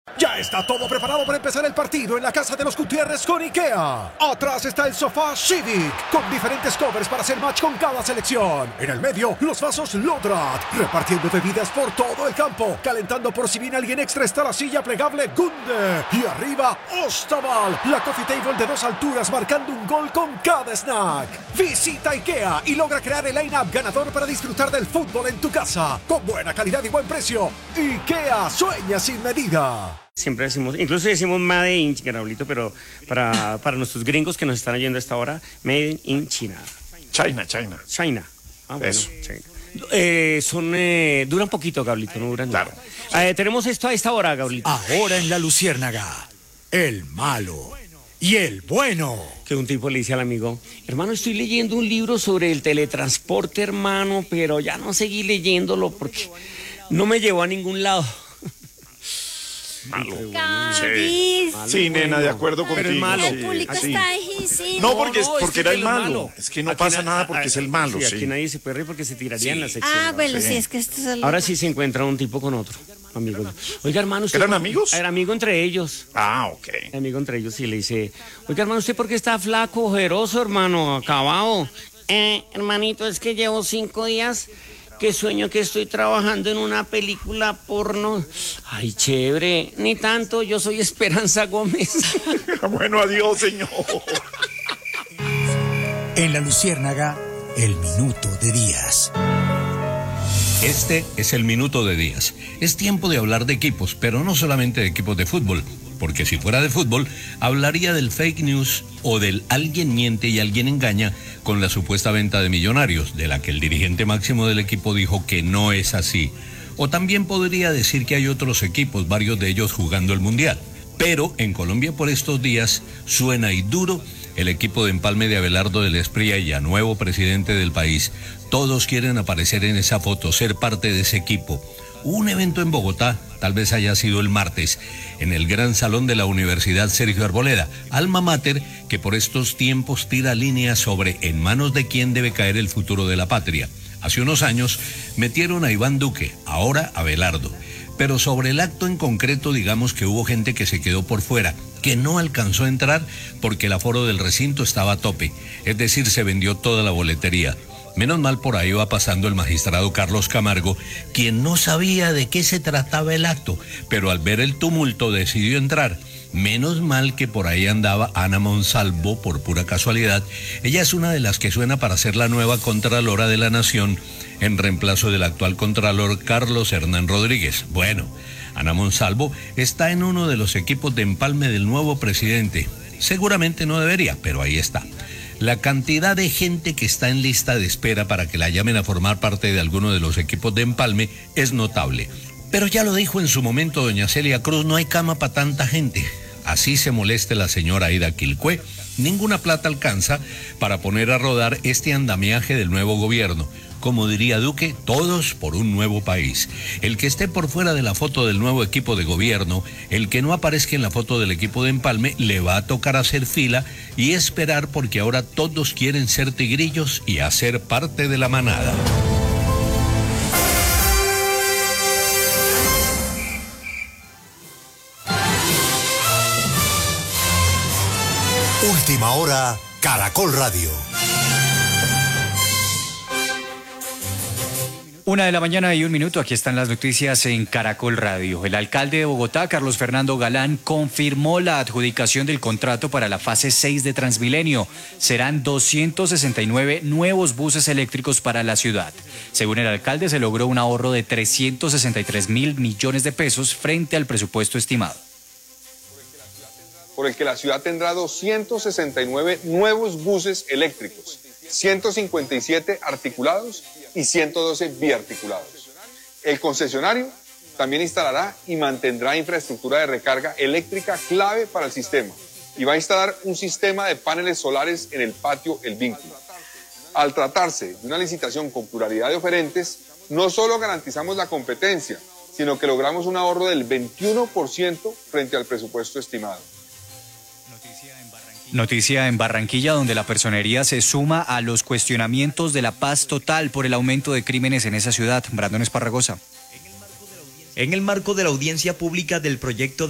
Ya está todo preparado para empezar el partido en la casa de los Gutiérrez con IKEA. Atrás está el sofá Civic, con diferentes covers para hacer match con cada selección. En el medio, los vasos Lodrat, repartiendo bebidas por todo el campo. Calentando por si viene alguien extra está la silla plegable Gunde. Y arriba, Ostaval, la coffee table de 2 alturas marcando un gol con cada snack. Visita IKEA y logra crear el line-up ganador para disfrutar del fútbol en tu casa. Con buena calidad y buen precio. IKEA sueña sin medida. Siempre decimos, incluso decimos Made in Raulito, pero para nuestros gringos que nos están oyendo a esta hora, Made in China. China. China. Ah, bueno, Eso. China. Duran poquito, Gablito, no duran Claro. nada. Tenemos esto a esta hora, Gablito. Ahora en La Luciérnaga, el malo y el bueno. Que un tipo le dice al amigo, hermano, estoy leyendo un libro sobre el teletransporte, hermano, pero ya no seguí leyéndolo porque no me llevó a ningún lado. Malo. Gavis. Sí, nena, de acuerdo contigo. Pero es malo. El público sí. está difícil. No, porque es que era el él es malo. Es que no Aquí pasa nada porque es el malo, Sí, sí. aquí nadie se puede reír porque se tiraría en la sección. Ah, bueno, Sí. sí, es que esto es el... Ahora sí se encuentra un tipo con otro amigo. Oiga, hermano, ¿usted ¿Eran por- amigos? Era amigo entre ellos. Ah, ok. Amigo entre ellos y le dice, oiga, hermano, ¿usted por qué está flaco, ojeroso, hermano, acabado? Hermanito, es que llevo 5 días que sueño que estoy trabajando en una película porno. Ay, chévere, ni tanto, yo soy Esperanza Gómez. Bueno, adiós, señor. En La Luciérnaga, el minuto de Díaz. Este es el minuto de Díaz. Es tiempo de hablar de equipos, pero no solamente de equipos de fútbol, porque si fuera de fútbol, hablaría del fake news o del alguien miente y alguien engaña con la supuesta venta de Millonarios, de la que el dirigente máximo del equipo dijo que no es así. O también podría decir que hay otros equipos, varios de ellos jugando el Mundial. Pero en Colombia por estos días suena y duro el equipo de empalme de Abelardo del Espriella, nuevo presidente del país. Todos quieren aparecer en esa foto, ser parte de ese equipo. Hubo un evento en Bogotá, tal vez haya sido el martes, en el Gran Salón de la Universidad Sergio Arboleda, alma mater que por estos tiempos tira líneas sobre en manos de quién debe caer el futuro de la patria. Hace unos años metieron a Iván Duque, ahora a Abelardo. Pero sobre el acto en concreto, digamos que hubo gente que se quedó por fuera, que no alcanzó a entrar porque el aforo del recinto estaba a tope, es decir, se vendió toda la boletería. Menos mal por ahí va pasando el magistrado Carlos Camargo, quien no sabía de qué se trataba el acto, pero al ver el tumulto decidió entrar. Menos mal que por ahí andaba Ana Monsalvo, por pura casualidad. Ella es una de las que suena para ser la nueva Contralora de la Nación, en reemplazo del actual Contralor Carlos Hernán Rodríguez. Bueno, Ana Monsalvo está en uno de los equipos de empalme del nuevo presidente. Seguramente no debería, pero ahí está. La cantidad de gente que está en lista de espera para que la llamen a formar parte de alguno de los equipos de empalme es notable. Pero ya lo dijo en su momento doña Celia Cruz, no hay cama para tanta gente. Así se moleste la señora Aida Quilcué, ninguna plata alcanza para poner a rodar este andamiaje del nuevo gobierno. Como diría Duque, todos por un nuevo país. El que esté por fuera de la foto del nuevo equipo de gobierno, el que no aparezca en la foto del equipo de empalme, le va a tocar hacer fila y esperar porque ahora todos quieren ser tigrillos y hacer parte de la manada. Última hora, Caracol Radio. 1:01 a.m. Aquí están las noticias en Caracol Radio. El alcalde de Bogotá, Carlos Fernando Galán, confirmó la adjudicación del contrato para la fase 6 de Transmilenio. Serán 269 nuevos buses eléctricos para la ciudad. Según el alcalde, se logró un ahorro de 363.000 millones de pesos frente al presupuesto estimado. Por el que la ciudad tendrá 269 nuevos buses eléctricos, 157 articulados y 112 biarticulados. El concesionario también instalará y mantendrá infraestructura de recarga eléctrica clave para el sistema y va a instalar un sistema de paneles solares en el patio El Vínculo. Al tratarse de una licitación con pluralidad de oferentes, no solo garantizamos la competencia, sino que logramos un ahorro del 21% frente al presupuesto estimado. Noticia en Barranquilla, donde la personería se suma a los cuestionamientos de la paz total por el aumento de crímenes en esa ciudad. Brandon Esparragosa. En el marco de la audiencia pública del proyecto